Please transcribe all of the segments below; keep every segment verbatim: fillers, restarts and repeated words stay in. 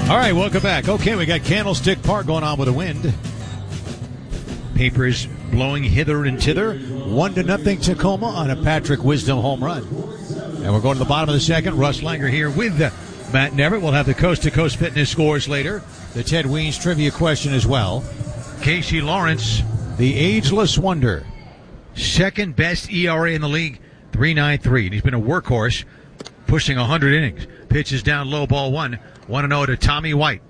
All right, welcome back. Okay, we got Candlestick Park going on with the wind. Papers blowing hither and thither. One to nothing Tacoma on a Patrick Wisdom home run. And we're going to the bottom of the second. Russ Langer here with Matt Neverett. We'll have the Coast to Coast Fitness scores later. The Ted Weens trivia question as well. Casey Lawrence, the ageless wonder. Second best E R A in the league, three point nine three. And he's been a workhorse, pushing one hundred innings. Pitches down low, ball one. one and oh to Tommy White.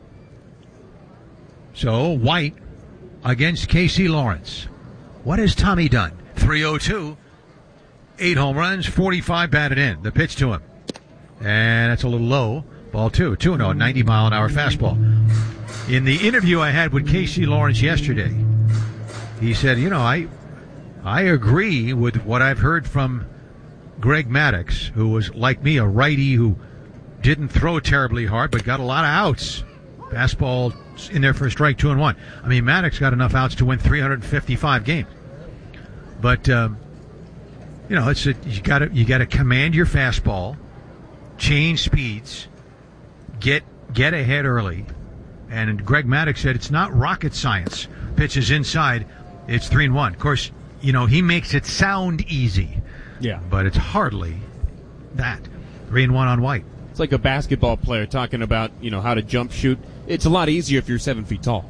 So, White against Casey Lawrence. What has Tommy done? three oh two. Eight home runs, forty-five batted in. The pitch to him. And that's a little low. Ball two. two and oh, ninety mile an hour fastball. In the interview I had with Casey Lawrence yesterday, he said, you know, I I agree with what I've heard from Greg Maddux, who was, like me, a righty who didn't throw terribly hard, but got a lot of outs. Fastball in there for a strike, two and one. I mean, Maddux got enough outs to win three hundred fifty-five games. But, um, you know, it's a, you got to you got to command your fastball, change speeds, get get ahead early. And Greg Maddux said it's not rocket science. Pitches inside, it's three and one. Of course, you know, he makes it sound easy. Yeah. But it's hardly that. Three and one on White. It's like a basketball player talking about, you know, how to jump shoot. It's a lot easier if you're seven feet tall.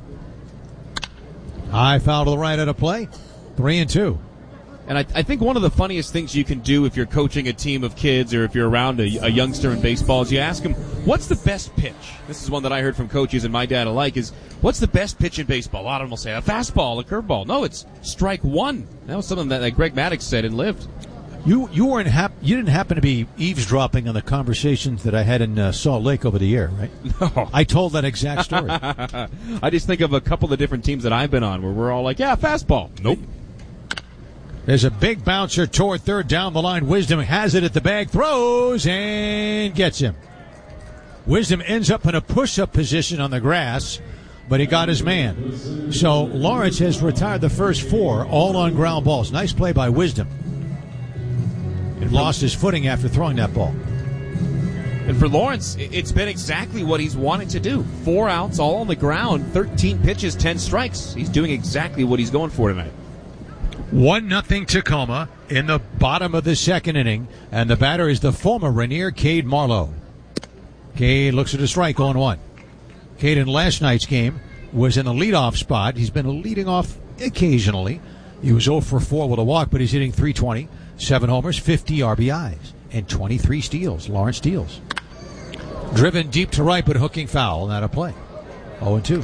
High foul to the right out of play. Three and two. And I, I think one of the funniest things you can do if you're coaching a team of kids or if you're around a, a youngster in baseball is you ask them, what's the best pitch? This is one that I heard from coaches and my dad alike is, what's the best pitch in baseball? A lot of them will say, a fastball, a curveball. No, it's strike one. That was something that, that Greg Maddux said and lived. You you weren't hap- you didn't happen to be eavesdropping on the conversations that I had in uh, Salt Lake over the year, right? No. I told that exact story. I just think of a couple of different teams that I've been on where we're all like, yeah, fastball. Nope. There's a big bouncer toward third down the line. Wisdom has it at the bag, throws, and gets him. Wisdom ends up in a push-up position on the grass, but he got his man. So Lawrence has retired the first four, all on ground balls. Nice play by Wisdom. He lost his footing after throwing that ball. And for Lawrence, it's been exactly what he's wanted to do. Four outs, all on the ground, thirteen pitches, ten strikes. He's doing exactly what he's going for tonight. One nothing Tacoma in the bottom of the second inning, and the batter is the former Rainier, Cade Marlowe. Cade looks at a strike on one. Cade in last night's game was in the leadoff spot. He's been leading off occasionally. He was oh for four with a walk, but he's hitting three twenty, seven homers, fifty R B Is, and twenty-three steals. Lawrence steals. Driven deep to right, but hooking foul, not a play. oh and two.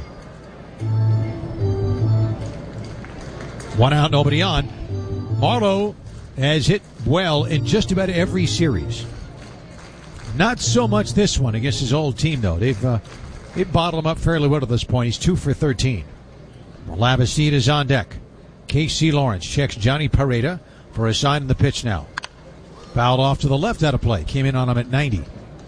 One out, nobody on. Marlowe has hit well in just about every series. Not so much this one against his old team, though. They've uh, they've bottled him up fairly well to this point. He's two for thirteen. Lavastida is on deck. Casey Lawrence checks Johnny Pareda for a sign in the pitch now. Fouled off to the left out of play. Came in on him at ninety.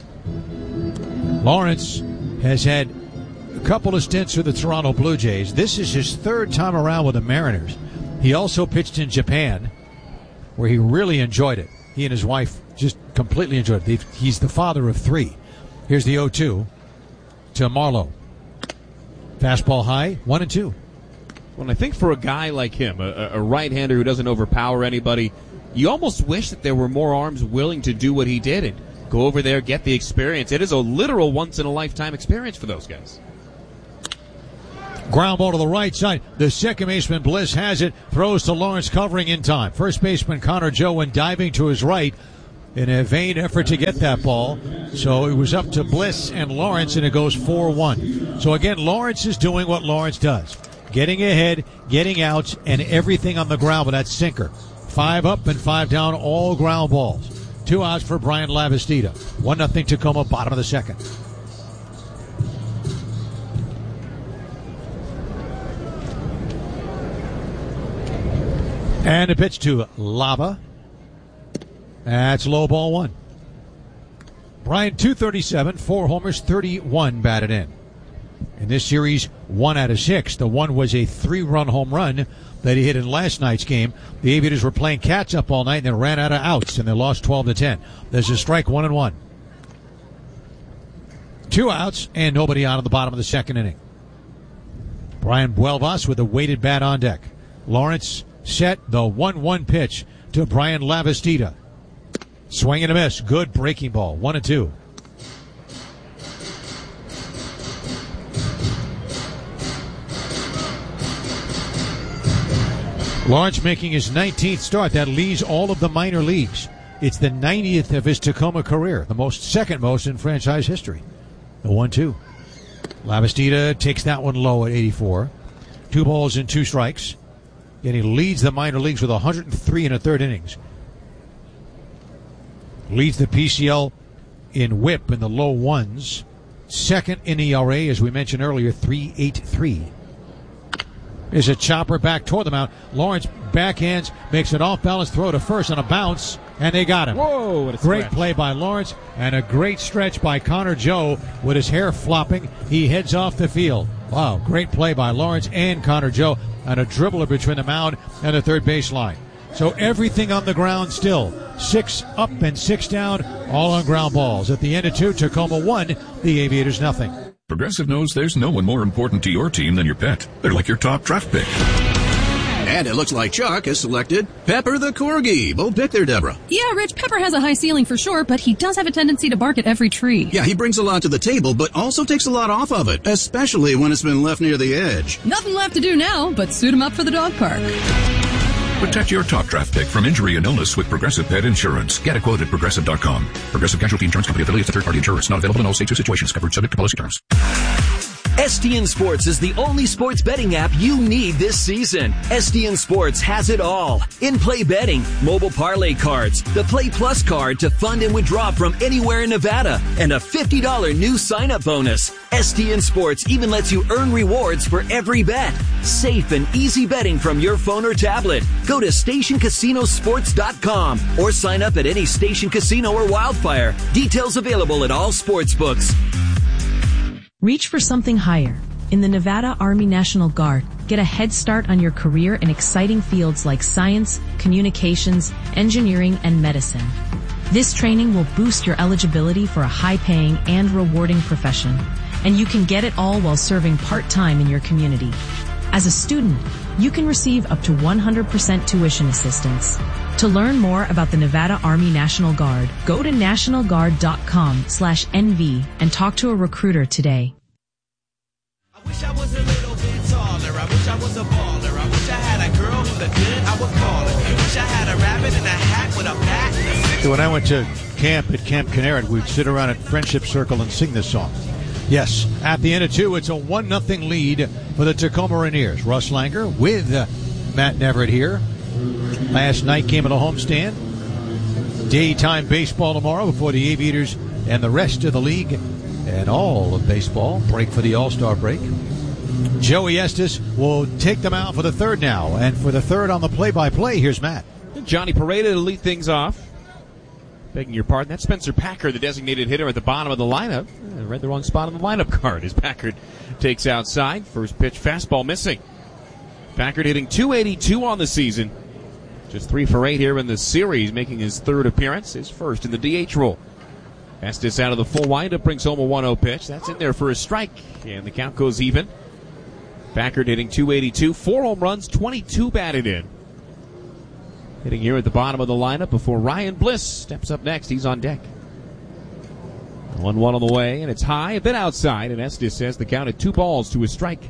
Lawrence has had a couple of stints with the Toronto Blue Jays. This is his third time around with the Mariners. He also pitched in Japan, where he really enjoyed it. He and his wife just completely enjoyed it. He's the father of three. Here's the oh two to Marlowe. Fastball high, one and two. Well, I think for a guy like him, a, a right-hander who doesn't overpower anybody, you almost wish that there were more arms willing to do what he did and go over there, get the experience. It is a literal once-in-a-lifetime experience for those guys. Ground ball to the right side. The second baseman, Bliss, has it. Throws to Lawrence, covering in time. First baseman, Connor Joe, went diving to his right in a vain effort to get that ball. So it was up to Bliss and Lawrence, and it goes four one. So again, Lawrence is doing what Lawrence does. Getting ahead, getting outs, and everything on the ground with that sinker. Five up and five down, all ground balls. Two outs for Brian Lavastida. One nothing Tacoma, bottom of the second. And a pitch to Lava. That's low, ball one. Brian, two thirty-seven, four homers, thirty-one batted in. In this series, one out of six. The one was a three-run home run that he hit in last night's game. The Aviators were playing catch-up all night and then ran out of outs, and they lost twelve to ten. There's a strike, one and one. Two outs and nobody out of the bottom of the second inning. Brian Buelvas with a weighted bat on deck. Lawrence set the one one pitch to Brian Lavastida. Swing and a miss. Good breaking ball. One and two. Lawrence making his nineteenth start. That leads all of the minor leagues. It's the ninetieth of his Tacoma career, the most second most in franchise history. The one two. Lavastida takes that one low at eighty-four. Two balls and two strikes. And he leads the minor leagues with one hundred three and a third innings. Leads the P C L in whip in the low ones. Second in E R A, as we mentioned earlier, three point eight three. There's a chopper back toward the mound. Lawrence backhands, makes an off-balance throw to first on a bounce, and they got him. Whoa, what a Great stretch. play by Lawrence, and a great stretch by Connor Joe with his hair flopping. He heads off the field. Wow, great play by Lawrence and Connor Joe, and a dribbler between the mound and the third baseline. So everything on the ground still. Six up and six down, all on ground balls. At the end of two, Tacoma won, the Aviators nothing. Progressive knows there's no one more important to your team than your pet. They're like your top draft pick. And it looks like Chuck has selected Pepper the Corgi. Bold pick there, Deborah. Yeah, Rich, Pepper has a high ceiling for sure, but he does have a tendency to bark at every tree. Yeah, he brings a lot to the table, but also takes a lot off of it, especially when it's been left near the edge. Nothing left to do now but suit him up for the dog park. Protect your top draft pick from injury and illness with Progressive Pet Insurance. Get a quote at Progressive dot com. Progressive Casualty Insurance Company affiliates of third-party insurance. Not available in all states or situations. Covered subject to policy terms. S D N Sports is the only sports betting app you need this season. S D N Sports has it all. In-play betting, mobile parlay cards, the Play Plus card to fund and withdraw from anywhere in Nevada, and a fifty dollars new sign-up bonus. S D N Sports even lets you earn rewards for every bet. Safe and easy betting from your phone or tablet. Go to station casino sports dot com or sign up at any Station Casino or Wildfire. Details available at all sports books. Reach for something higher. In the Nevada Army National Guard, get a head start on your career in exciting fields like science, communications, engineering, and medicine. This training will boost your eligibility for a high-paying and rewarding profession, and you can get it all while serving part-time in your community. As a student, you can receive up to one hundred percent tuition assistance. To learn more about the Nevada Army National Guard, go to national guard dot com slash N V and talk to a recruiter today. I wish I was a little bit taller. I wish I was a baller. I wish I had a girl who looked good, I would call her. I wish I had a rabbit in a hat with a bat and a six. So when I went to camp at Camp Canaret, we'd sit around at Friendship Circle and sing this song. Yes, at the end of two, it's a one nothing lead for the Tacoma Rainiers. Russ Langer with uh, Matt Neverett here. Last night came at a homestand. Daytime baseball tomorrow before the Aviators and the rest of the league and all of baseball break for the All-Star break. Joey Estes will take them out for the third now. And for the third on the play-by-play, here's Matt. Johnny Pareda to lead things off. Begging your pardon, that's Spencer Packard, the designated hitter at the bottom of the lineup. I read the wrong spot on the lineup card as Packard takes outside. First pitch, fastball missing. Packard hitting two eighty-two on the season. Just three for eight here in the series, making his third appearance, his first in the D H role. Estes out of the full windup, brings home a one oh pitch. That's in there for a strike, and the count goes even. Packard hitting two eighty-two, four home runs, twenty-two batted in. Hitting here at the bottom of the lineup before Ryan Bliss steps up next. He's on deck. one one on the way, and it's high, a bit outside, and Estes says the count at two balls to a strike.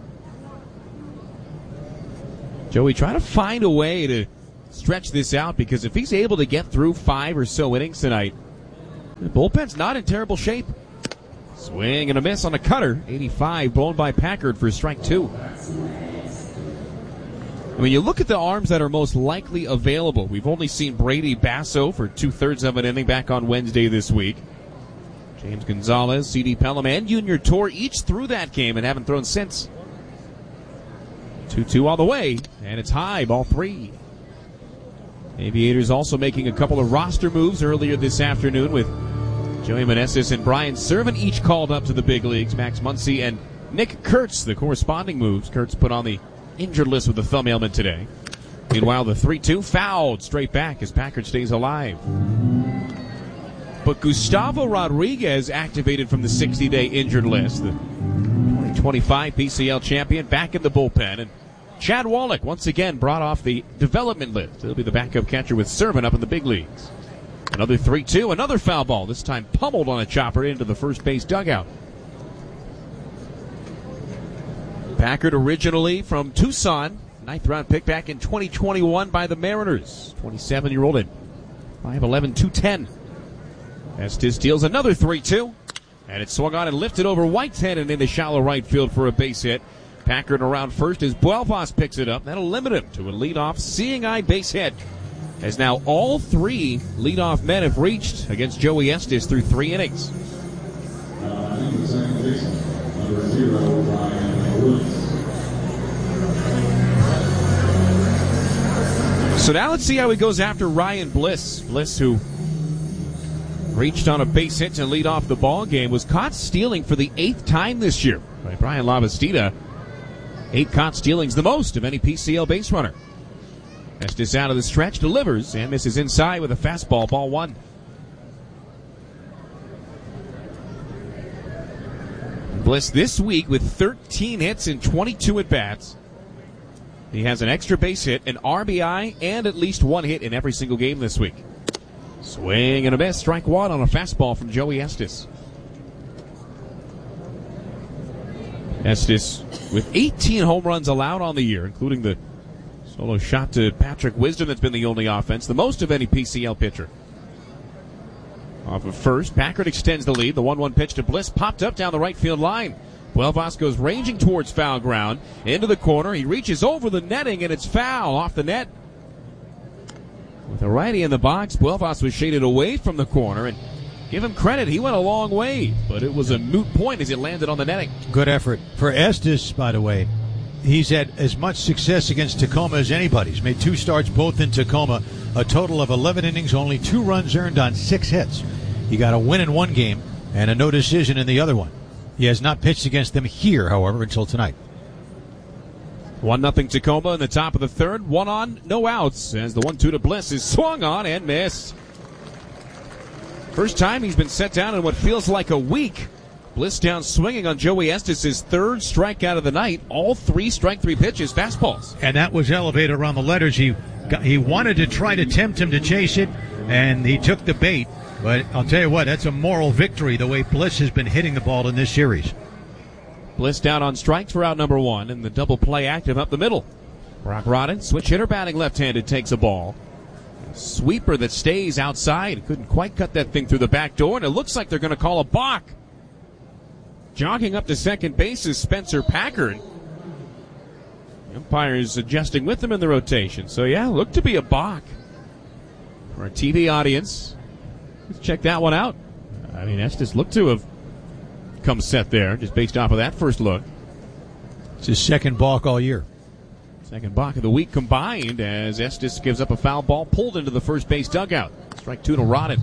Joey trying to find a way to stretch this out, because if he's able to get through five or so innings tonight, the bullpen's not in terrible shape. Swing and a miss on a cutter. eighty-five blown by Packard for strike two. I mean, you look at the arms that are most likely available. We've only seen Brady Basso for two-thirds of an inning back on Wednesday this week. James Gonzalez, C D Pelham, and Junior Torre each threw that game and haven't thrown since. two two on the way, and it's high, ball three. Aviators also making a couple of roster moves earlier this afternoon with Joey Meneses and Brian Servant each called up to the big leagues. Max Muncy and Nick Kurtz, the corresponding moves. Kurtz put on the injured list with a thumb ailment today. Meanwhile, the three two fouled straight back as Packard stays alive. But Gustavo Rodriguez activated from the sixty-day injured list. The twenty twenty-five P C L champion back in the bullpen. And Chad Wallach once again brought off the development list. He'll be the backup catcher with Servant up in the big leagues. Another three two, another foul ball. This time pummeled on a chopper into the first base dugout. Packard originally from Tucson. Ninth round pick back in twenty twenty-one by the Mariners. twenty-seven-year-old at five eleven, two ten. Estes deals another three two. And it swung on and lifted over Whitehead and into shallow right field for a base hit. Packard around first as Buelvas picks it up. That'll limit him to a leadoff seeing-eye base hit. As now all three leadoff men have reached against Joey Estes through three innings. So now let's see how he goes after Ryan Bliss. Bliss, who reached on a base hit to lead off the ball game, was caught stealing for the eighth time this year by Brian Lavastida. Eight caught stealings, the most of any P C L base runner. Estes out of the stretch, delivers, and misses inside with a fastball, ball one. Bliss this week with thirteen hits and twenty-two at-bats. He has an extra base hit, an R B I, and at least one hit in every single game this week. Swing and a miss, strike one on a fastball from Joey Estes. Estes with eighteen home runs allowed on the year, including the solo shot to Patrick Wisdom that's been the only offense, the most of any P C L pitcher. Off of first, Packard extends the lead. The one one pitch to Bliss popped up down the right field line. Buelvas goes ranging towards foul ground. Into the corner. He reaches over the netting, and it's foul off the net. With a righty in the box, Buelvas was shaded away from the corner, and give him credit, he went a long way, but it was a moot point as it landed on the netting. Good effort. For Estes, by the way, he's had as much success against Tacoma as anybody. He's made two starts, both in Tacoma, a total of eleven innings, only two runs earned on six hits. He got a win in one game and a no decision in the other one. He has not pitched against them here, however, until tonight. one nothing Tacoma in the top of the third. One on, no outs, as the one two to Bliss is swung on and missed. First time he's been set down in what feels like a week. Bliss down swinging on Joey Estes' third strikeout of the night. All three strike three pitches, fastballs. And that was elevated around the letters. He got, he wanted to try to tempt him to chase it, and he took the bait. But I'll tell you what, that's a moral victory, the way Bliss has been hitting the ball in this series. Bliss down on strikes for out number one, and the double play active up the middle. Brock Rodden, switch hitter batting left-handed, takes a ball. Sweeper that stays outside. Couldn't quite cut that thing through the back door, and it looks like they're going to call a balk. Jogging up to second base is Spencer Packard. The umpire is adjusting with him in the rotation. So, yeah, looked to be a balk. For our T V audience, let's check that one out. I mean, Estes looked to have come set there, just based off of that first look. It's his second balk all year. Second balk of the week combined as Estes gives up a foul ball pulled into the first base dugout. Strike two to Rodden.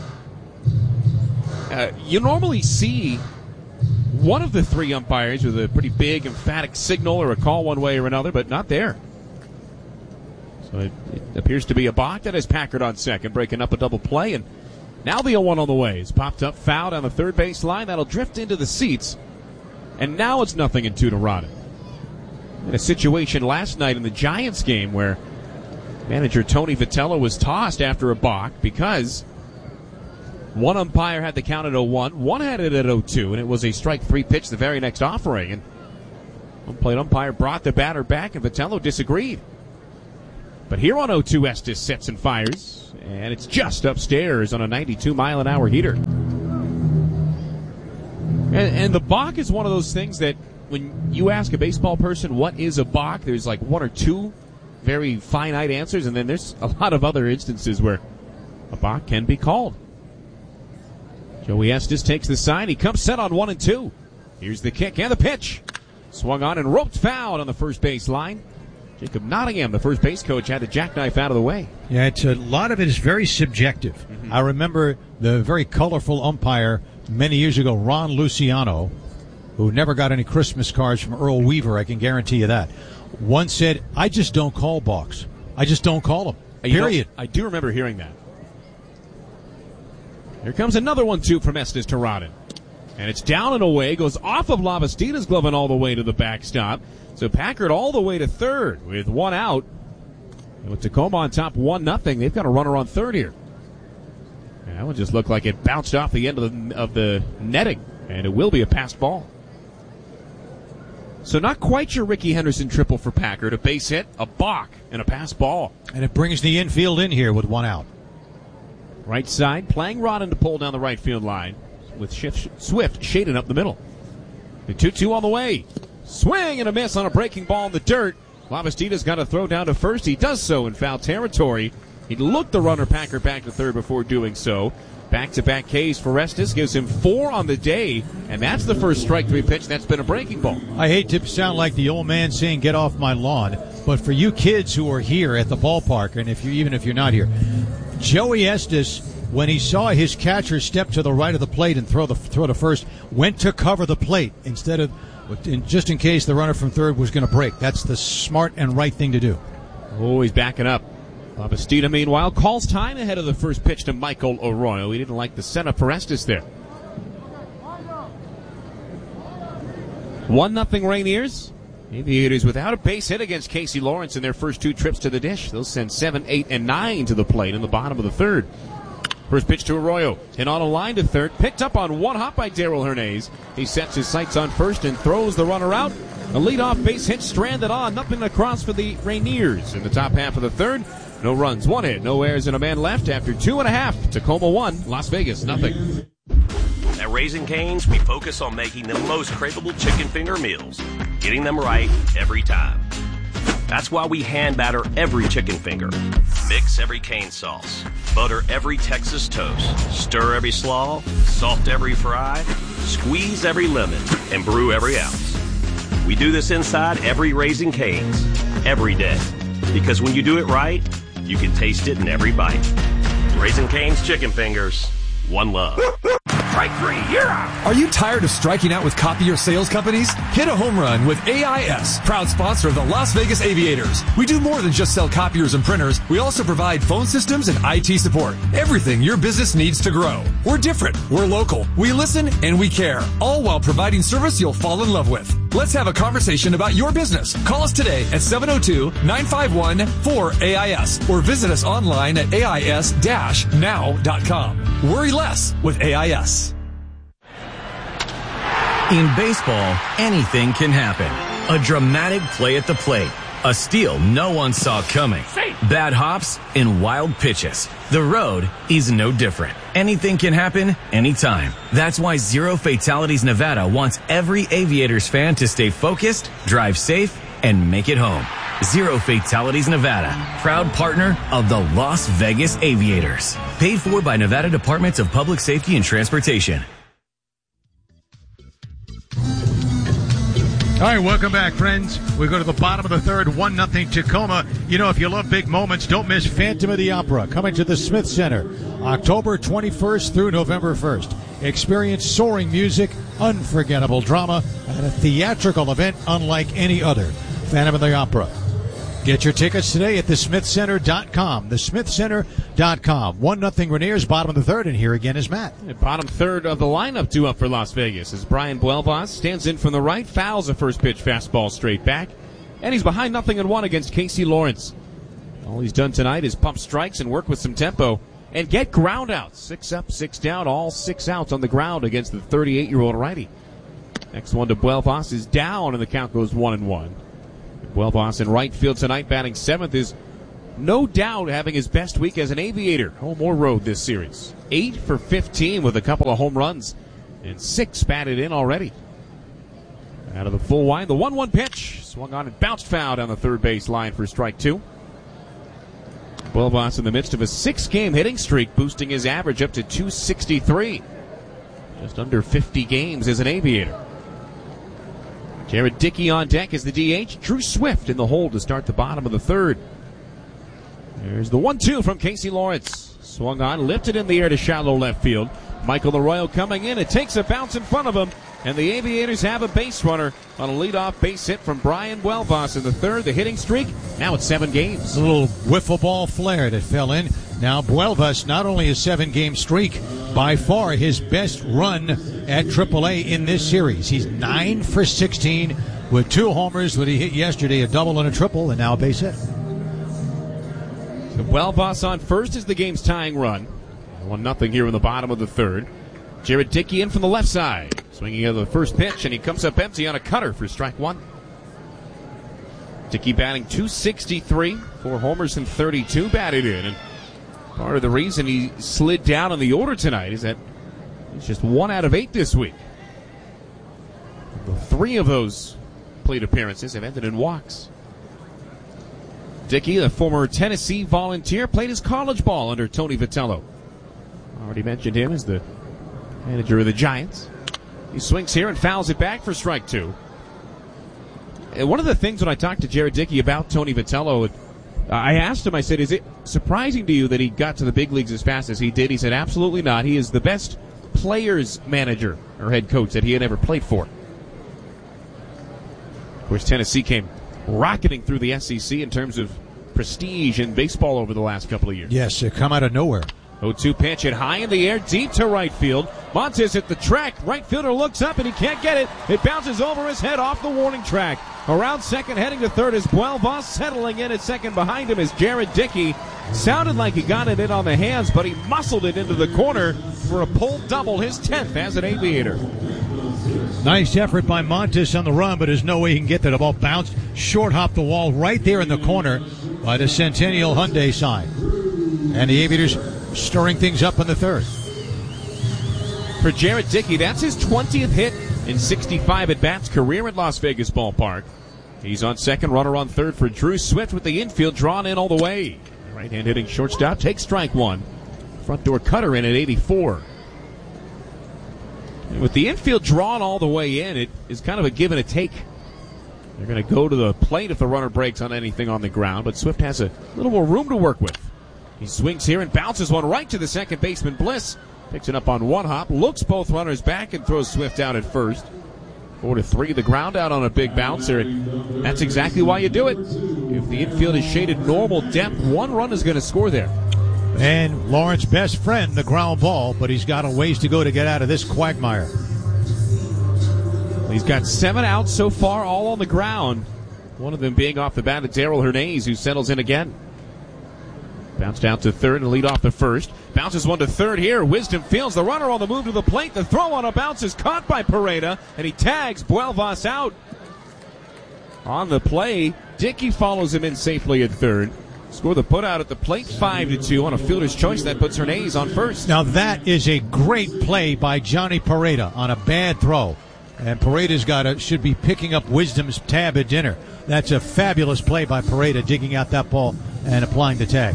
Uh, you normally see one of the three umpires with a pretty big, emphatic signal or a call one way or another, but not there. So it, it appears to be a balk. That is Packard on second, breaking up a double play, and now the oh one on the way. It's popped up, foul down the third base line. That'll drift into the seats, and now it's nothing and two to Rodden. In a situation last night in the Giants game where manager Tony Vitello was tossed after a balk because one umpire had the count at oh one, one had it at oh two, and it was a strike three pitch the very next offering. And one plate umpire brought the batter back, and Vitello disagreed. But here on oh two, Estes sets and fires, and it's just upstairs on a ninety-two mile an hour heater. And, and the balk is one of those things that when you ask a baseball person what is a balk, there's like one or two very finite answers, and then there's a lot of other instances where a balk can be called. Joey Estes takes the sign. He comes set on one and two. Here's the kick and the pitch. Swung on and roped foul on the first base line. Jacob Nottingham, the first base coach, had the jackknife out of the way. Yeah, it's a lot of it is very subjective. Mm-hmm. I remember the very colorful umpire many years ago, Ron Luciano, who never got any Christmas cards from Earl Weaver, I can guarantee you that, once said, I just don't call balks. I just don't call them. You Period. know, I do remember hearing that. Here comes another one two from Estes to Rodden. And it's down and away, goes off of Lavastina's glove and all the way to the backstop. So Packard all the way to third with one out. And with Tacoma on top one nothing, they've got a runner on third here. And that one just looked like it bounced off the end of the, of the netting, and it will be a passed ball. So not quite your Ricky Henderson triple for Packard. A base hit, a balk, and a pass ball. And it brings the infield in here with one out. Right side, playing Rodden to pull down the right field line with Swift shaded up the middle. The two two on the way. Swing and a miss on a breaking ball in the dirt. Lavastina's got to throw down to first. He does so in foul territory. He looked the runner Packard back to third before doing so. Back-to-back Ks for Estes gives him four on the day, and that's the first strike three pitch that's been a breaking ball. I hate to sound like the old man saying get off my lawn, but for you kids who are here at the ballpark, and if you even if you're not here, Joey Estes, when he saw his catcher step to the right of the plate and throw the throw to first, went to cover the plate instead of just in case the runner from third was going to break. That's the smart and right thing to do. Oh, he's backing up. Lavastina, meanwhile, calls time ahead of the first pitch to Michael Arroyo. He didn't like the setup for Estes there. one nothing Rainiers. Aviators without a base hit against Casey Lawrence in their first two trips to the dish. They'll send seven, eight, and nine to the plate in the bottom of the third. First pitch to Arroyo. Hit on a line to third. Picked up on one hop by Darrell Hernandez. He sets his sights on first and throws the runner out. A leadoff base hit stranded on. Nothing across for the Rainiers in the top half of the third. No runs, one hit, no errors, and a man left after two and a half. Tacoma one, Las Vegas nothing. At Raising Cane's, we focus on making the most craveable chicken finger meals, getting them right every time. That's why we hand batter every chicken finger, mix every cane sauce, butter every Texas toast, stir every slaw, salt every fry, squeeze every lemon, and brew every ounce. We do this inside every Raising Cane's, every day. Because when you do it right, you can taste it in every bite. Raising Cane's Chicken Fingers, one love. Strike three, you're out. Are you tired of striking out with copier sales companies? Hit a home run with A I S, proud sponsor of the Las Vegas Aviators. We do more than just sell copiers and printers. We also provide phone systems and I T support. Everything your business needs to grow. We're different. We're local. We listen and we care, all while providing service you'll fall in love with. Let's have a conversation about your business. Call us today at seven oh two, nine five one, four A I S or visit us online at A I S dash now dot com. Worry less with A I S. In baseball, anything can happen. A dramatic play at the plate, a steal no one saw coming, bad hops, and wild pitches. The road is no different. Anything can happen anytime. That's why Zero Fatalities Nevada wants every Aviators fan to stay focused, drive safe, and make it home. Zero Fatalities Nevada, proud partner of the Las Vegas Aviators. Paid for by Nevada Departments of Public Safety and Transportation. All right, welcome back, friends. We go to the bottom of the third, one nothing Tacoma. You know, if you love big moments, don't miss Phantom of the Opera, coming to the Smith Center, October twenty-first through November first. Experience soaring music, unforgettable drama, and a theatrical event unlike any other. Phantom of the Opera. Get your tickets today at the smith center dot com. the smith center dot com. one nothing Rainiers, bottom of the third, and here again is Matt. At bottom third of the lineup, due up for Las Vegas, as Brian Buelvas stands in from the right, fouls a first pitch fastball straight back, and he's behind nothing and one against Casey Lawrence. All he's done tonight is pump strikes and work with some tempo and get ground outs. Six up, six down, all six outs on the ground against the thirty-eight-year-old righty. Next one to Buelvas is down, and the count goes one and one. Buelvas in right field tonight, batting seventh, is no doubt having his best week as an Aviator. Home or road this series. Eight for fifteen with a couple of home runs and six batted in already. Out of the full line, the one one pitch. Swung on and bounced foul down the third base line for strike two. Buelvas in the midst of a six-game hitting streak, boosting his average up to two sixty-three. Just under fifty games as an Aviator. Jared Dickey on deck as the D H. Drew Swift in the hole to start the bottom of the third. There's the one two from Casey Lawrence. Swung on, lifted in the air to shallow left field. Michael Arroyo coming in. It takes a bounce in front of him, and the Aviators have a base runner on a leadoff base hit from Brian Buelvas in the third. The hitting streak, now it's seven games. A little wiffle ball flare that fell in. Now, Buelvas, not only a seven-game streak, by far his best run at triple A in this series. He's nine for sixteen with two homers that he hit yesterday, a double and a triple, and now a base hit. So Buelvas on first is the game's tying run. one nothing here in the bottom of the third. Jared Dickey in from the left side. Swinging at the first pitch, and he comes up empty on a cutter for strike one. Dickey batting two sixty-three, four homers and thirty-two batted in. And part of the reason he slid down on the order tonight is that he's just one out of eight this week. Three of those plate appearances have ended in walks. Dickey, the former Tennessee Volunteer, played his college ball under Tony Vitello. Already mentioned him as the manager of the Giants. He swings here and fouls it back for strike two. And one of the things when I talked to Jared Dickey about Tony Vitello, I asked him, I said, is it surprising to you that he got to the big leagues as fast as he did? He said, absolutely not. He is the best players manager or head coach that he had ever played for. Of course, Tennessee came rocketing through the S E C in terms of prestige in baseball over the last couple of years. Yes, it come out of nowhere. oh two pitch hit high in the air, deep to right field. Montes at the track. Right fielder looks up and he can't get it. It bounces over his head off the warning track. Around second, heading to third is Buelvas. Settling in at second behind him is Jared Dickey. Sounded like he got it in on the hands, but he muscled it into the corner for a pull double, his tenth as an Aviator. Nice effort by Montes on the run, but there's no way he can get that. The ball bounced, short hopped the wall right there in the corner by the Centennial Hyundai side. And the Aviators stirring things up in the third. For Jared Dickey, that's his twentieth hit in sixty-five at-bats career at Las Vegas Ballpark. He's on second, runner on third for Drew Swift with the infield drawn in all the way. Right-hand hitting shortstop takes strike one. Front door cutter in at eighty-four. And with the infield drawn all the way in, it is kind of a give and a take. They're going to go to the plate if the runner breaks on anything on the ground, but Swift has a little more room to work with. He swings here and bounces one right to the second baseman, Bliss. Picks it up on one hop, looks both runners back, and throws Swift out at first. Four to three, the ground out on a big bouncer. And that's exactly why you do it. If the infield is shaded normal depth, one run is going to score there. And Lawrence's best friend, the ground ball, but he's got a ways to go to get out of this quagmire. He's got seven outs so far, all on the ground. One of them being off the bat of Darrell Hernandez, who settles in again. Bounced out to third and lead off the first. Bounces one to third here. Wisdom fields the runner on the move to the plate. The throw on a bounce is caught by Pareda, and he tags Buelvas out. On the play, Dickey follows him in safely at third. Score the putout at the plate, five to two on a fielder's choice. That puts Hernandez on first. Now that is a great play by Johnny Pareda on a bad throw. And Pareda's got a, should be picking up Wisdom's tab at dinner. That's a fabulous play by Pareda, digging out that ball and applying the tag.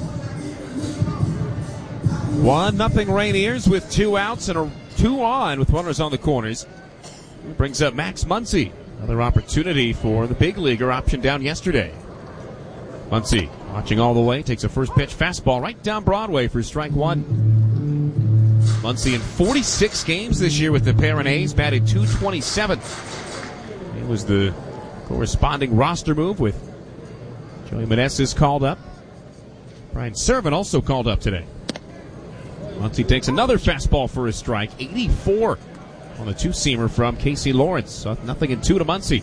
One nothing Rainiers with two outs and a two on with runners on the corners. It brings up Max Muncy. Another opportunity for the big leaguer, option down yesterday. Muncy watching all the way, takes a first pitch fastball right down Broadway for strike one. Muncy in forty-six games this year with the Pyrenees, batted two twenty-seven. It was the corresponding roster move with Joey Meneses called up. Brian Servant also called up today. Muncy takes another fastball for a strike, eighty-four on the two-seamer from Casey Lawrence. So nothing in two to Muncy.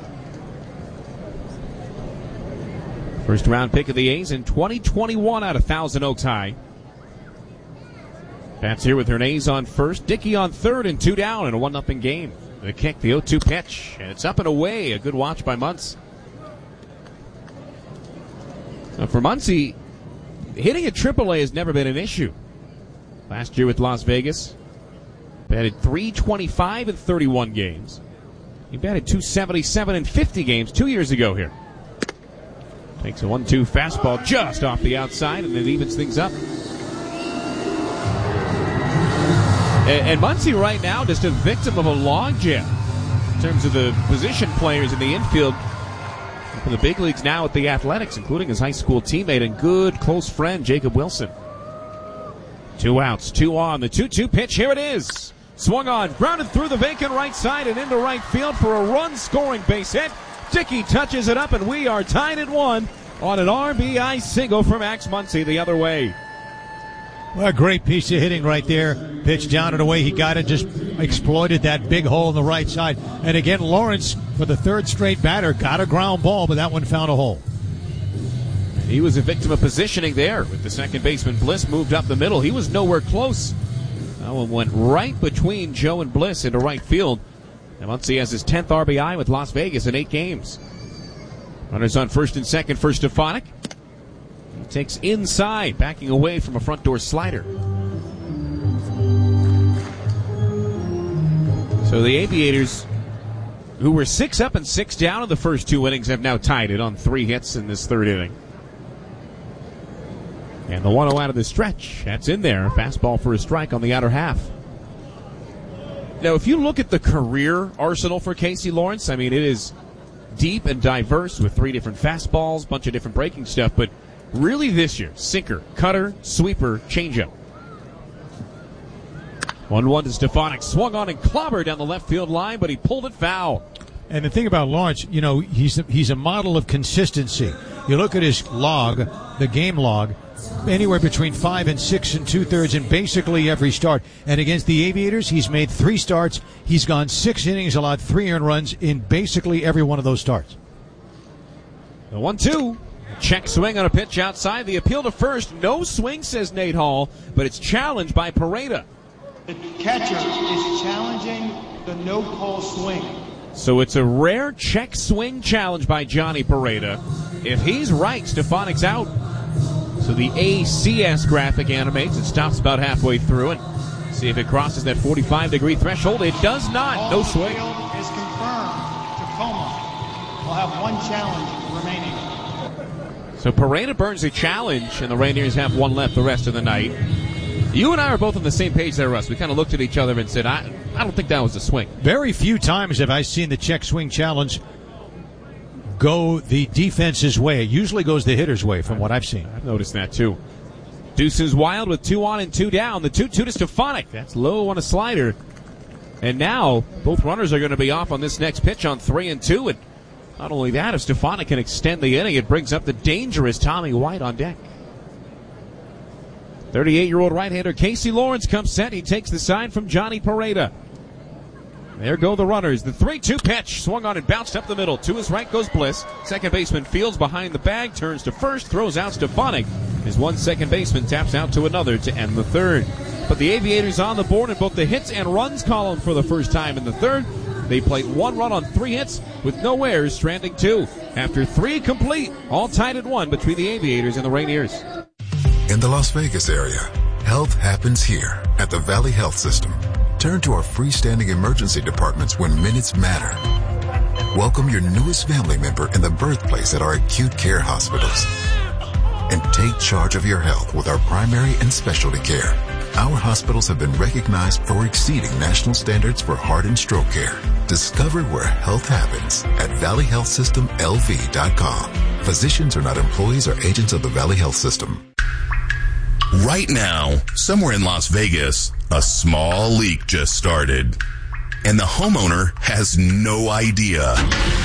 First round pick of the A's in twenty twenty-one out of Thousand Oaks High. Bats here with Hernandez on first, Dickey on third, and two down in a one nothing game. The kick, the oh two pitch, and it's up and away. A good watch by Muncy. Now for Muncy, hitting at triple A has never been an issue. Last year with Las Vegas, batted three twenty-five in thirty-one games. He batted two seventy-seven in fifty games two years ago here. Takes a one two fastball just off the outside, and it evens things up. And, and Muncy right now just a victim of a logjam in terms of the position players in the infield. For the big leagues now at the Athletics, including his high school teammate and good close friend Jacob Wilson. Two outs, two on. The two two pitch, here it is. Swung on, grounded through the vacant right side and into right field for a run-scoring base hit. Dickey touches it up, and we are tied at one on an R B I single for Max Muncy the other way. Well, a great piece of hitting right there. Pitch down and away. He got it, just exploited that big hole on the right side. And again, Lawrence, for the third straight batter, got a ground ball, but that one found a hole. He was a victim of positioning there with the second baseman. Bliss moved up the middle. He was nowhere close. That one went right between Joe and Bliss into right field. And Muncy has his tenth R B I with Las Vegas in eight games. Runners on first and second for Stefanik. He takes inside, backing away from a front door slider. So the Aviators, who were six up and six down in the first two innings, have now tied it on three hits in this third inning. And the one oh out of the stretch. That's in there. Fastball for a strike on the outer half. Now, if you look at the career arsenal for Casey Lawrence, I mean, it is deep and diverse with three different fastballs, bunch of different breaking stuff, but really this year, sinker, cutter, sweeper, changeup. one one to Stefanik. Swung on and clobbered down the left field line, but he pulled it foul. And the thing about Lawrence, you know, he's a, he's a model of consistency. You look at his log, the game log, anywhere between five and six and two-thirds in basically every start. And against the Aviators, he's made three starts. He's gone six innings, allowed three earned runs in basically every one of those starts. The one two. Check swing on a pitch outside. The appeal to first. No swing, says Nate Hall, but it's challenged by Pareda. The catcher is challenging the no-call swing. So it's a rare check swing challenge by Johnny Pareda. If he's right, Stefanik's out. So the A C S graphic animates. It stops about halfway through and see if it crosses that forty-five degree threshold. It does not. No swing. Field is confirmed. Tacoma will have one challenge remaining. So Pareda burns a challenge, and the Rainiers have one left the rest of the night. You and I are both on the same page there, Russ. We kind of looked at each other and said, I, I don't think that was a swing. Very few times have I seen the check swing challenge go the defense's way. It usually goes the hitter's way from what I've seen. I've noticed that too. Deuces Wild with two on and two down. The two two to Stefanik. That's low on a slider. And now both runners are going to be off on this next pitch on three and two. And not only that, if Stefanik can extend the inning, it brings up the dangerous Tommy White on deck. thirty-eight-year-old right-hander Casey Lawrence comes set. He takes the sign from Johnny Pareda. There go the runners. The three two pitch. Swung on and bounced up the middle. To his right goes Bliss. Second baseman Fields behind the bag. Turns to first. Throws out Stefanik. His one second baseman taps out to another to end the third. But the Aviators on the board in both the hits and runs column for the first time in the third. They played one run on three hits with no errors, stranding two. After three complete, all tied at one between the Aviators and the Rainiers. In the Las Vegas area, health happens here at the Valley Health System. Turn to our freestanding emergency departments when minutes matter. Welcome your newest family member and the birthplace at our acute care hospitals. And take charge of your health with our primary and specialty care. Our hospitals have been recognized for exceeding national standards for heart and stroke care. Discover where health happens at valley health system l v dot com. Physicians are not employees or agents of the Valley Health System. Right now, somewhere in Las Vegas, a small leak just started. And the homeowner has no idea.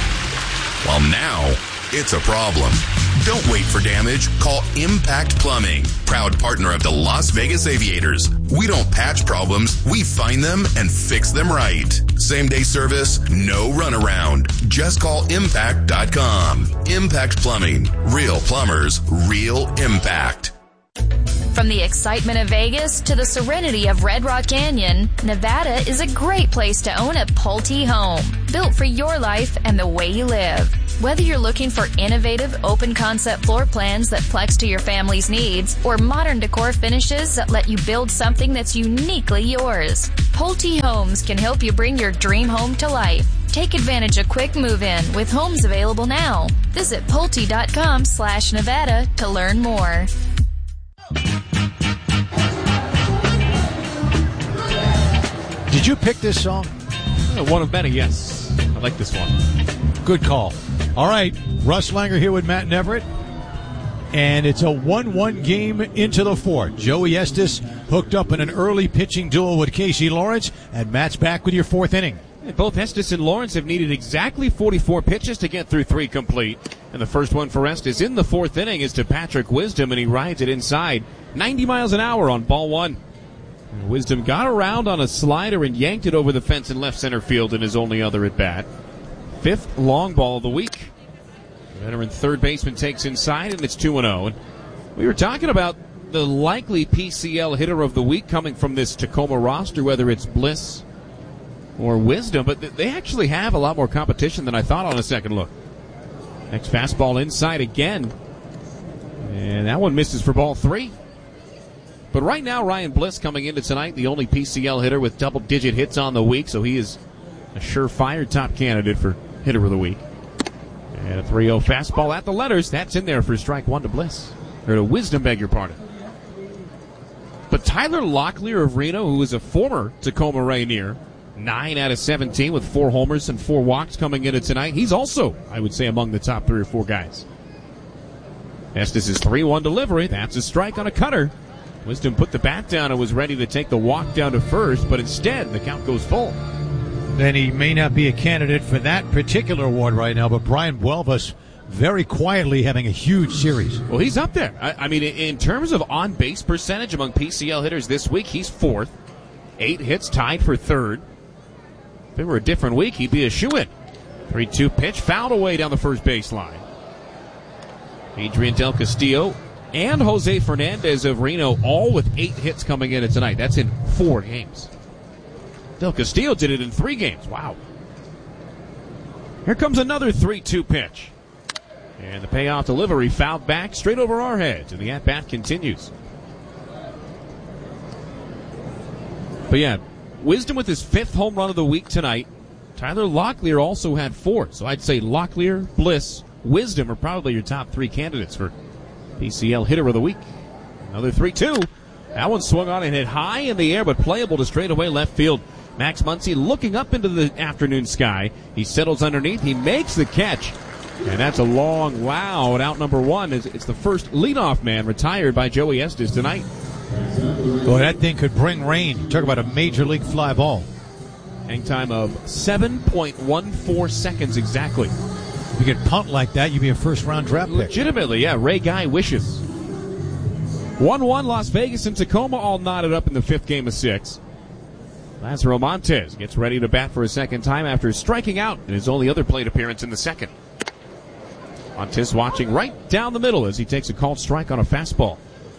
Well, now, it's a problem. Don't wait for damage. Call Impact Plumbing, proud partner of the Las Vegas Aviators. We don't patch problems. We find them and fix them right. Same-day service, no runaround. Just call impact dot com. Impact Plumbing. Real plumbers, real impact. From the excitement of Vegas to the serenity of Red Rock Canyon, Nevada is a great place to own a Pulte home, built for your life and the way you live. Whether you're looking for innovative, open-concept floor plans that flex to your family's needs, or modern decor finishes that let you build something that's uniquely yours, Pulte Homes can help you bring your dream home to life. Take advantage of quick move-in with homes available now. Visit Pulte dot com slash Nevada to learn more. Did you pick this song? Uh, one of many, yes. I like this one. Good call. All right, Russ Langer here with Matt Neverett. And it's a one one game into the fourth. Joey Estes hooked up in an early pitching duel with Casey Lawrence, and Matt's back with your fourth inning. Both Estes and Lawrence have needed exactly forty-four pitches to get through three complete. And the first one for Estes in the fourth inning is to Patrick Wisdom, and he rides it inside ninety miles an hour on ball one. And Wisdom got around on a slider and yanked it over the fence in left center field in his only other at bat. Fifth long ball of the week. The veteran third baseman takes inside, and it's two and oh. And we were talking about the likely P C L hitter of the week coming from this Tacoma roster, whether it's Bliss or Wisdom, but they actually have a lot more competition than I thought on a second look. Next fastball inside again. And that one misses for ball three. But right now, Ryan Bliss coming into tonight, the only P C L hitter with double-digit hits on the week, so he is a surefire top candidate for hitter of the week. And a three oh fastball at the letters. That's in there for strike one to Bliss. Or to Wisdom, beg your pardon. But Tyler Locklear of Reno, who is a former Tacoma Rainier, nine out of seventeen with four homers and four walks coming into tonight. He's also, I would say, among the top three or four guys. Estes' three one delivery. That's a strike on a cutter. Wisdom put the bat down and was ready to take the walk down to first, but instead the count goes full. Then he may not be a candidate for that particular award right now, but Brian Buelvas very quietly having a huge series. Well, he's up there. I, I mean, in terms of on-base percentage among P C L hitters this week, he's fourth. Eight hits, tied for third. If it were a different week, he'd be a shoo-in. three two pitch, fouled away down the first baseline. Adrian Del Castillo and Jose Fernandez of Reno, all with eight hits coming in tonight. That's in four games. Del Castillo did it in three games. Wow. Here comes another three two pitch. And the payoff delivery fouled back straight over our heads, and the at-bat continues. But yeah, Wisdom with his fifth home run of the week tonight. Tyler Locklear also had four. So I'd say Locklear, Bliss, Wisdom are probably your top three candidates for P C L hitter of the week. Another three two. That one swung on and hit high in the air, but playable to straightaway left field. Max Muncy looking up into the afternoon sky. He settles underneath. He makes the catch. And that's a long wow at out number one. It's the first leadoff man retired by Joey Estes tonight. Boy, that thing could bring rain. Talk about a major league fly ball. Hang time of seven point one four seconds exactly. If you could punt like that, you'd be a first-round draft pick. Legitimately, yeah. Ray Guy wishes. one one Las Vegas and Tacoma all knotted up in the fifth game of six. Lazaro Montes gets ready to bat for a second time after striking out in his only other plate appearance in the second. Montes watching right down the middle as he takes a called strike on a fastball.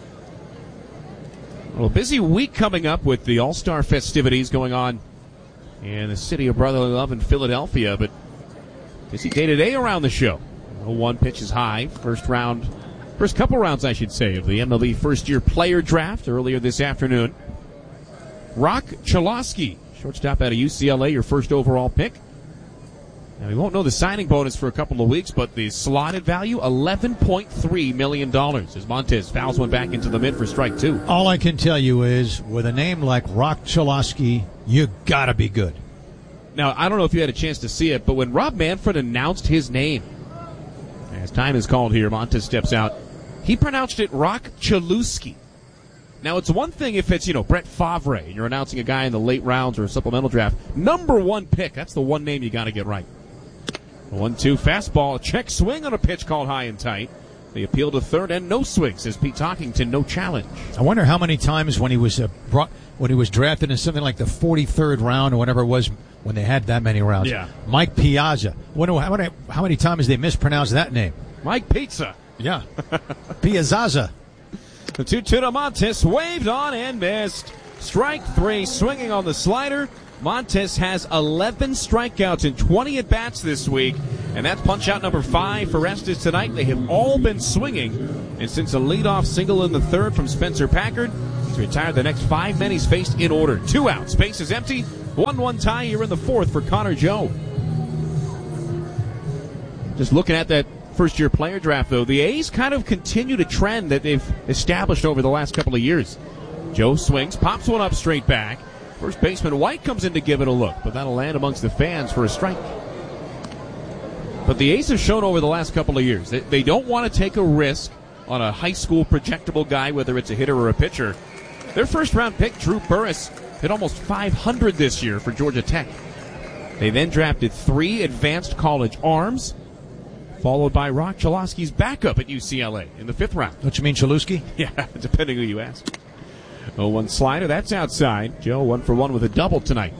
Well, a busy week coming up with the All-Star festivities going on in the city of brotherly love in Philadelphia, but busy day today around the show. oh one pitch is high. First round, first couple rounds, I should say, of the M L B first-year player draft earlier this afternoon. Rock Chalosky, shortstop out of U C L A, your first overall pick. Now, we won't know the signing bonus for a couple of weeks, but the slotted value, eleven point three million dollars, as Montes fouls one back into the mid for strike two. All I can tell you is, with a name like Rock Chalosky, you gotta be good. Now, I don't know if you had a chance to see it, but when Rob Manfred announced his name, as time is called here, Montes steps out, he pronounced it Rock Chalosky. Now, it's one thing if it's, you know, Brett Favre, and you're announcing a guy in the late rounds or a supplemental draft. Number one pick, that's the one name you got to get right. one two fastball, a check swing on a pitch called high and tight. They appeal to third and no swing, says Pete Talkington, no challenge. I wonder how many times when he was uh, brought, when he was drafted in something like the forty-third round or whatever it was when they had that many rounds. Yeah. Mike Piazza. Wonder how many, how many times they mispronounced that name. Mike Pizza. Yeah. Piazzaza. The two two to Montes, waved on and missed. Strike three, swinging on the slider. Montes has eleven strikeouts in twenty at-bats this week, and that's punch-out number five for Estes tonight. They have all been swinging, and since a leadoff single in the third from Spencer Packard, he's retired the next five men he's faced in order. Two out, space is empty. one one tie here in the fourth for Connor Joe. Just looking at that first-year player draft, though, the A's kind of continue to trend that they've established over the last couple of years. Joe swings, pops one up straight back. First baseman White comes in to give it a look, but that'll land amongst the fans for a strike. But the A's have shown over the last couple of years that they don't want to take a risk on a high school projectable guy, whether it's a hitter or a pitcher. Their first-round pick, Drew Burris, hit almost five hundred this year for Georgia Tech. They then drafted three advanced college arms, followed by Rock Chalosky's backup at U C L A in the fifth round. Don't you mean Chalosky? Yeah, depending who you ask. oh one slider, that's outside. Joe, one for one with a double tonight.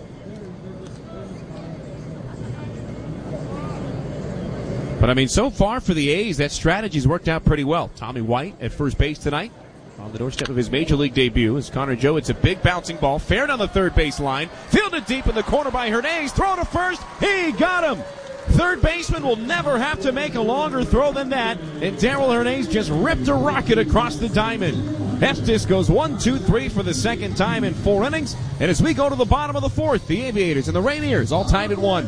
But, I mean, so far for the A's, that strategy's worked out pretty well. Tommy White at first base tonight on the doorstep of his Major League debut. As Connor Joe, it's a big bouncing ball, fair down the third base line, fielded deep in the corner by Hernandez, throw to first, he got him! Third baseman will never have to make a longer throw than that, and Darrell Hernandez just ripped a rocket across the diamond. Estes goes one, two, three for the second time in four innings, and as we go to the bottom of the fourth, the Aviators and the Rainiers all tied at one.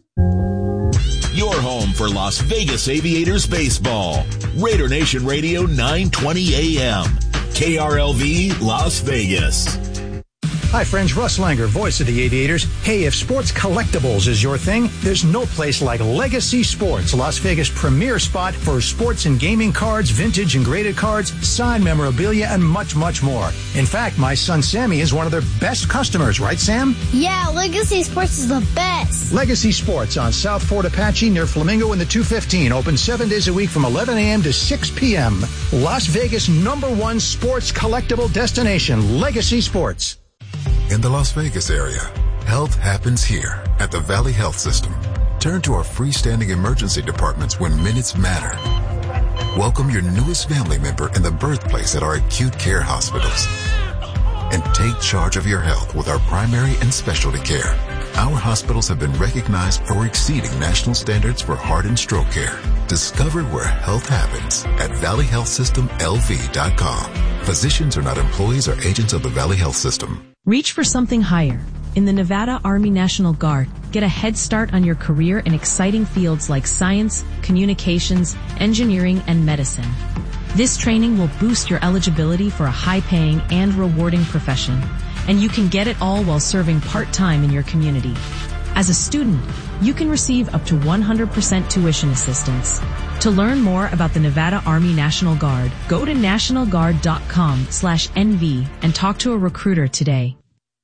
Your home for Las Vegas Aviators baseball. Raider Nation Radio nine twenty A M. K R L V Las Vegas. Hi friends, Russ Langer, voice of the Aviators. Hey, if sports collectibles is your thing, there's no place like Legacy Sports, Las Vegas' premier spot for sports and gaming cards, vintage and graded cards, signed memorabilia, and much, much more. In fact, my son Sammy is one of their best customers, right Sam? Yeah, Legacy Sports is the best. Legacy Sports on South Fort Apache near Flamingo in the two fifteen, open seven days a week from eleven a.m. to six p.m. Las Vegas' number one sports collectible destination, Legacy Sports. In the Las Vegas area, health happens here at the Valley Health System. Turn to our freestanding emergency departments when minutes matter. Welcome your newest family member in the birthplace at our acute care hospitals. And take charge of your health with our primary and specialty care. Our hospitals have been recognized for exceeding national standards for heart and stroke care. Discover where health happens at valley health system l v dot com. Physicians are not employees or agents of the Valley Health System. Reach for something higher. In the Nevada Army National Guard, get a head start on your career in exciting fields like science, communications, engineering, and medicine. This training will boost your eligibility for a high-paying and rewarding profession, and you can get it all while serving part-time in your community. As a student, you can receive up to one hundred percent tuition assistance. To learn more about the Nevada Army National Guard, go to national guard dot com slash N V and talk to a recruiter today.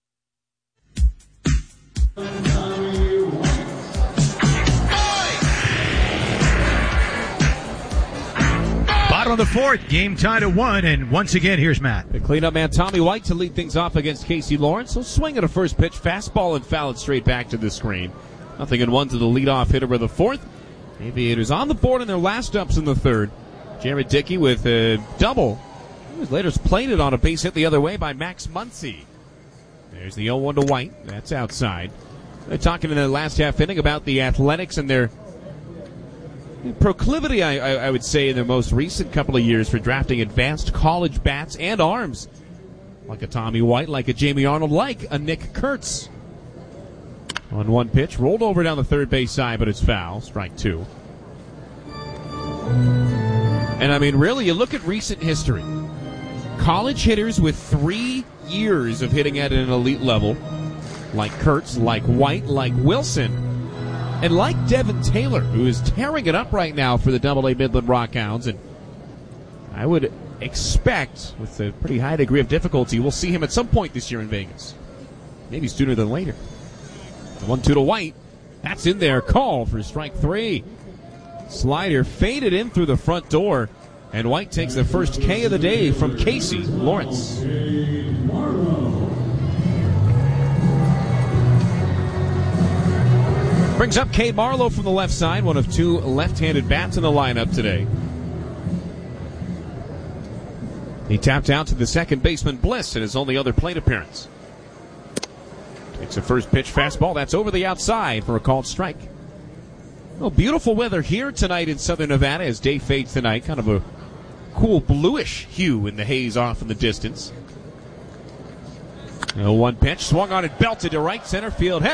Bottom of the fourth, game tied at one, and once again, here's Matt. The cleanup man, Tommy White, to lead things off against Casey Lawrence. He'll swing at a first pitch, fastball, and foul it straight back to the screen. Nothing in one to the leadoff hitter of the fourth. Aviators on the board in their last ups in the third. Jared Dickey with a double. He was later plated on a base hit the other way by Max Muncy. There's the oh one to White. That's outside. They're talking in the last half inning about the Athletics and their proclivity, I, I, I would say, in their most recent couple of years for drafting advanced college bats and arms. Like a Tommy White, like a Jamie Arnold, like a Nick Kurtz. On one pitch, rolled over down the third base side, but it's foul. Strike two. And, I mean, really, you look at recent history. College hitters with three years of hitting at an elite level, like Kurtz, like White, like Wilson, and like Devin Taylor, who is tearing it up right now for the Double A Midland Rockhounds. And I would expect, with a pretty high degree of difficulty, we'll see him at some point this year in Vegas. Maybe sooner than later. one two to White. That's in there. Call for strike three. Slider faded in through the front door, and White takes the first K of the day from Casey Lawrence. Brings up Cade Marlowe from the left side, one of two left-handed bats in the lineup today. He tapped out to the second baseman Bliss in his only other plate appearance. Takes a first pitch fastball. That's over the outside for a called strike. Well, beautiful weather here tonight in southern Nevada as day fades tonight. Kind of a cool bluish hue in the haze off in the distance. oh one pitch. Swung on it, belted to right center field.